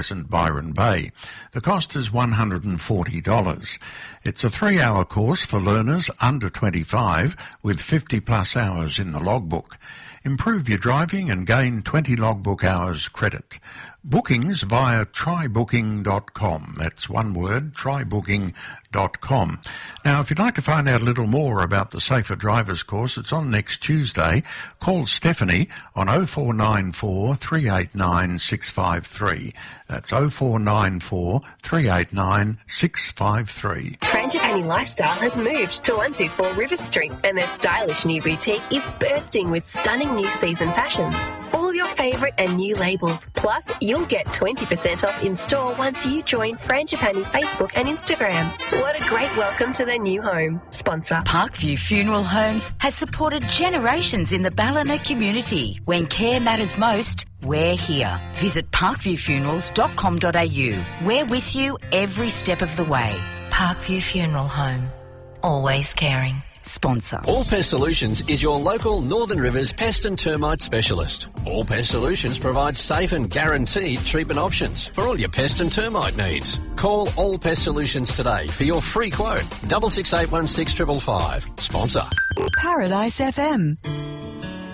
St Byron Bay. The cost is $140. It's a 3-hour course for learners under 25 with 50 plus hours in the logbook. Improve your driving and gain 20 logbook hours credit. Bookings via trybooking.com. That's one word, trybooking.com. Now, if you'd like to find out a little more about the Safer Drivers course, it's on next Tuesday. Call Stephanie on 0494 389 653. That's 0494 389 653. Frangipani Lifestyle has moved to 124 River Street, and their stylish new boutique is bursting with stunning new season fashions. All your favourite and new labels. Plus, you'll get 20% off in store once you join Frangipani Facebook and Instagram. What a great welcome to their new home. Sponsor. Parkview Funeral Homes has supported generations in the Ballina community. When care matters most, we're here. Visit parkviewfunerals.com.au. We're with you every step of the way. Parkview Funeral Home. Always caring. Sponsor. All Pest Solutions is your local Northern Rivers pest and termite specialist. All Pest Solutions provides safe and guaranteed treatment options for all your pest and termite needs. Call All Pest Solutions today for your free quote. 66816555. Sponsor. Paradise FM.